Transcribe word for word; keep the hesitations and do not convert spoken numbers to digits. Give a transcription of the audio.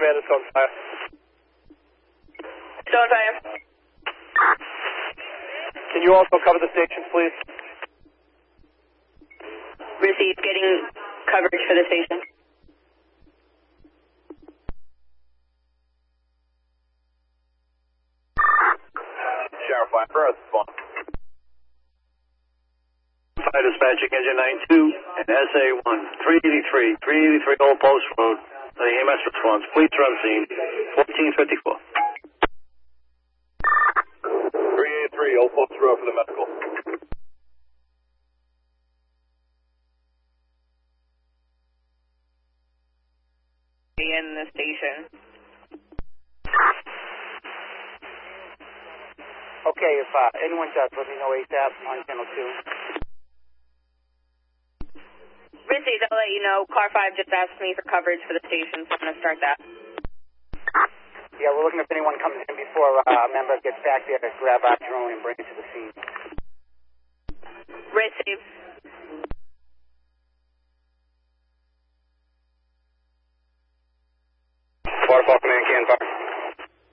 command is on fire. Still on fire. Can you also cover the station, please? Receive, getting coverage for the station. Sheriff, fire first, response. Fire dispatching engine nine two and S A one, three eighty-three, three eighty-three Old Post Road. The E M S response. Police are on scene. fourteen fifty-four. three eighty-three, Old Post Road for the medical. In the station. Okay, if uh, anyone does, let me know ASAP on channel two. Receive, I'll let you know. Car five just asked me for coverage for the station, so I'm going to start that. Yeah, we're looking if anyone comes in before uh, a member gets back there to grab our drone and bring it to the scene. Receive.